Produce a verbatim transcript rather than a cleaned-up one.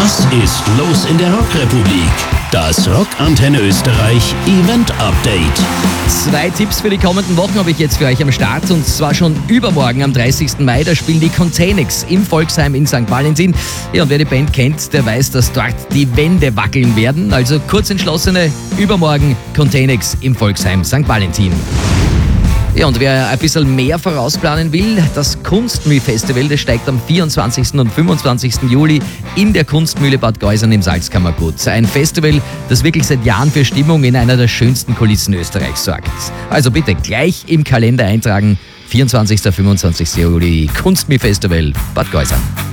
Was ist los in der Rockrepublik? Das Rockantenne Österreich Event Update. Zwei Tipps für die kommenden Wochen habe ich jetzt für euch am Start, und zwar schon übermorgen am dreißigsten Mai. Da spielen die Containix im Volksheim in Sankt Valentin. Ja, und wer die Band kennt, der weiß, dass dort die Wände wackeln werden. Also Kurzentschlossene, übermorgen Containix im Volksheim Sankt Valentin. Ja, und wer ein bisschen mehr vorausplanen will, das Kunstmühl-Festival, das steigt am vierundzwanzigsten und fünfundzwanzigsten Juli in der Kunstmühle Bad Geusern im Salzkammergut. Ein Festival, das wirklich seit Jahren für Stimmung in einer der schönsten Kulissen Österreichs sorgt. Also bitte gleich im Kalender eintragen, vierundzwanzigsten und fünfundzwanzigsten Juli Kunstmühl-Festival Bad Geusern.